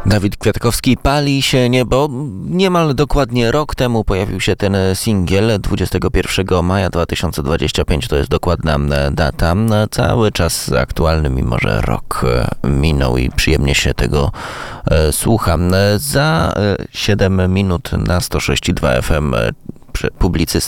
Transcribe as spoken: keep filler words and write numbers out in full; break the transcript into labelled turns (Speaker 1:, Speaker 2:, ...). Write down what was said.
Speaker 1: Dawid Kwiatkowski, Pali się niebo. Niemal dokładnie rok temu pojawił się ten singiel. dwudziestego pierwszego maja dwa tysiące dwudziestego piątego to jest dokładna data. Cały czas aktualny, mimo że rok minął i przyjemnie się tego słucha. Za siedem minut na sto sześć i dwa F M publicysta